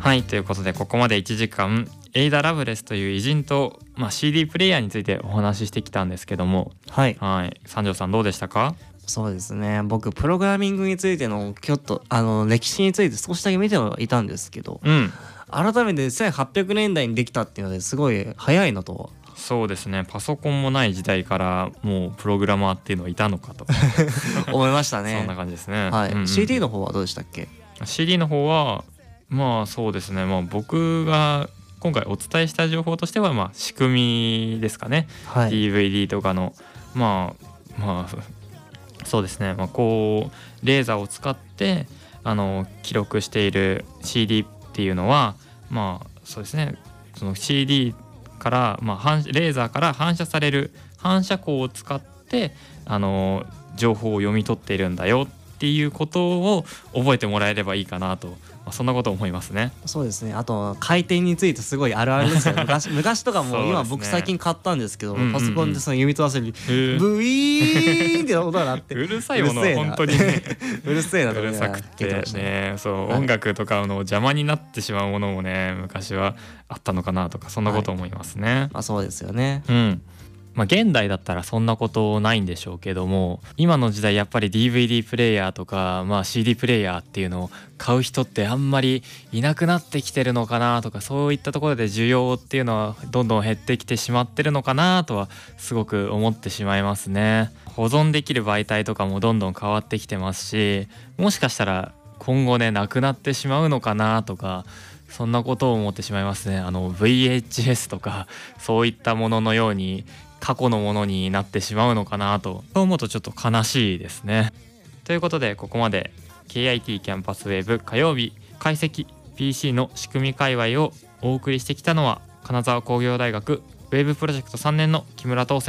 はい、ということでここまで1時間エイダ・ラブレスという偉人と、CD プレイヤーについてお話ししてきたんですけども、 はい、 三条さんどうでしたか？ そうですね、僕プログラミングについてのちょっと歴史について少しだけ見てはいたんですけど、改めて1800年代にできたっていうのですごい早いなと。 そうですね、パソコンもない時代からもうプログラマーっていうのはいたのかと思いましたね。 そんな感じですね。 CD の方はどうでしたっけ？ CD の方はそうですね、僕が今回お伝えした情報としては仕組みですかね、DVD とかのそうですね、こうレーザーを使って記録している CD っていうのはそうですね、その CD からレーザーから反射される反射光を使って情報を読み取っているんだよっていうことを覚えてもらえればいいかなと、そんなことを思いますね。 そうですね、あと回転についてすごいあるあるですよ昔とかも今僕最近買ったんですけど、パソコンでその読み取らせるブイーンって音が鳴ってうるさいものは本当にうるせえなとうるさくてね、音楽とかの邪魔になってしまうものもね昔はあったのかなとか、そんなこと思いますね。 そうですよね。 現代だったらそんなことないんでしょうけども、今の時代やっぱり DVD プレイヤーとか、CD プレイヤーっていうのを買う人ってあんまりいなくなってきてるのかなとか、そういったところで需要っていうのはどんどん減ってきてしまってるのかなとはすごく思ってしまいますね。保存できる媒体とかもどんどん変わってきてますし、もしかしたら今後ねなくなってしまうのかなとか、そんなことを思ってしまいますね。VHS とかそういったもののように過去のものになってしまうのかなと思うとちょっと悲しいですね。ということでここまで KIT キャンパスウェーブ火曜日解析 PC の仕組み界隈をお送りしてきたのは金沢工業大学ウェブプロジェクト3年の木村東